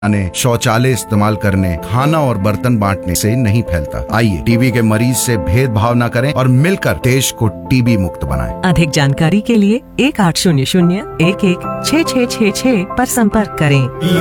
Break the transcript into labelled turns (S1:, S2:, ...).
S1: शौचालय इस्तेमाल करने, खाना और बर्तन बांटने से नहीं फैलता। आइए टीबी के मरीज से भेदभाव न करें और मिलकर देश को टीबी मुक्त बनाएं।
S2: अधिक जानकारी के लिए 1800 11 6666 पर संपर्क करें।